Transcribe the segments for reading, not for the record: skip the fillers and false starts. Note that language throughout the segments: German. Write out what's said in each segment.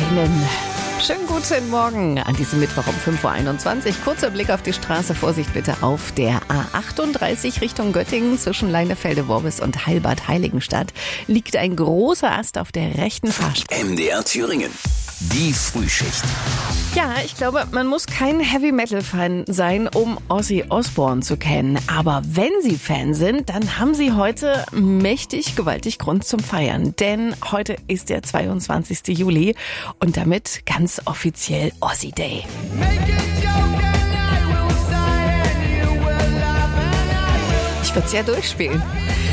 Einen schönen guten Morgen an diesem Mittwoch um 5.21 Uhr. Kurzer Blick auf die Straße. Vorsicht bitte auf der A38 Richtung Göttingen zwischen Leinefelde-Worbis und Heilbad-Heiligenstadt liegt ein großer Ast auf der rechten Fahrspur. MDR Thüringen. Die Frühschicht. Ja, ich glaube, man muss kein Heavy-Metal-Fan sein, um Ozzy Osbourne zu kennen. Aber wenn Sie Fan sind, dann haben Sie heute mächtig, gewaltig Grund zum Feiern. Denn heute ist der 22. Juli und damit ganz offiziell Ozzy Day. Ich würde es ja durchspielen.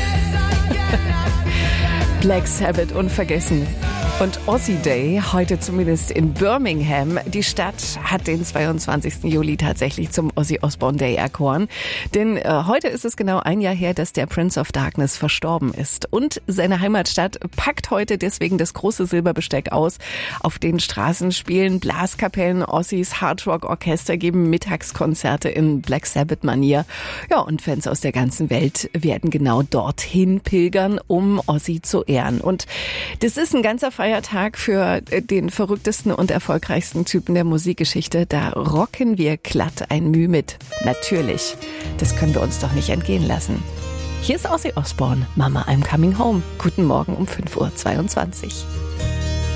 Black Sabbath unvergessen. Und Ozzy Day, heute zumindest in Birmingham. Die Stadt hat den 22. Juli tatsächlich zum Ozzy Osbourne Day erkoren. Denn heute ist es genau ein Jahr her, dass der Prince of Darkness verstorben ist. Und seine Heimatstadt packt heute deswegen das große Silberbesteck aus. Auf den Straßen spielen Blaskapellen, Ozzys Hardrock-Orchester geben Mittagskonzerte in Black Sabbath-Manier. Ja, und Fans aus der ganzen Welt werden genau dorthin pilgern, um Ozzy zu ehren. Und das ist ein ganzer Feiertag für den verrücktesten und erfolgreichsten Typen der Musikgeschichte. Da rocken wir glatt ein Mühe mit. Natürlich. Das können wir uns doch nicht entgehen lassen. Hier ist Ozzy Osbourne, Mama, I'm Coming Home. Guten Morgen um 5.22 Uhr.